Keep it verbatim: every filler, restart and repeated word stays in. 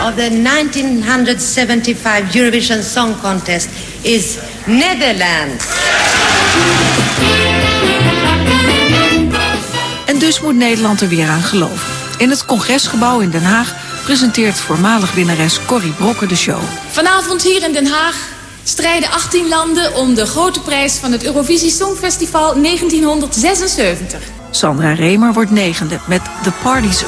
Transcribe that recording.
of the nineteen seventy-five Eurovision Song Contest is Netherlands. En dus moet Nederland er weer aan geloven. In het Congresgebouw in Den Haag presenteert voormalig winnares Corrie Brokken de show. Vanavond hier in Den Haag strijden achttien landen om de grote prijs van het Eurovisie Songfestival negentien zesenzeventig. Sandra Remer wordt negende met The Party's